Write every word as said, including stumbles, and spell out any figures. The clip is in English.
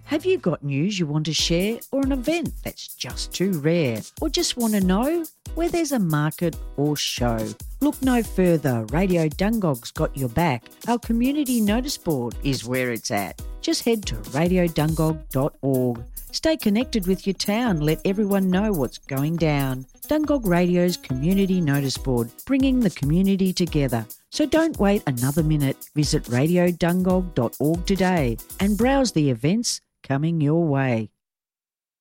Have you got news you want to share or an event that's just too rare? Or just want to know where there's a market or show? Look no further. Radio Dungog's got your back. Our community notice board is where it's at. Just head to radio dungog dot org. Stay connected with your town. Let everyone know what's going down. Dungog Radio's Community Notice Board, bringing the community together. So don't wait another minute. Visit radio dungog dot org today and browse the events coming your way.